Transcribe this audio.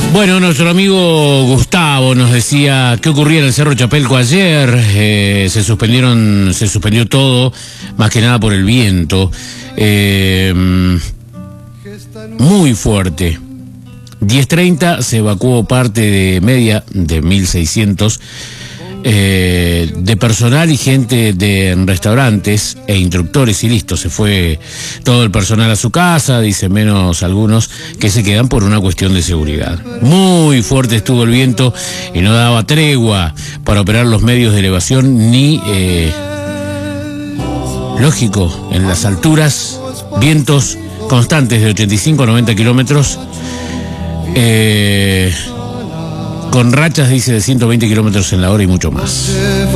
Bueno, nuestro amigo Gustavo nos decía qué ocurría en el Cerro Chapelco ayer. Se suspendió todo, más que nada por el viento. Muy fuerte. 10:30 se evacuó parte de media de 1.600 de personal y gente de restaurantes e instructores, y listo, se fue todo el personal a su casa, dice, menos algunos que se quedan por una cuestión de seguridad. Muy fuerte estuvo el viento y no daba tregua para operar los medios de elevación ni, lógico, en las alturas, vientos constantes de 85 a 90 kilómetros, con rachas, dice, de 120 kilómetros en la hora y mucho más.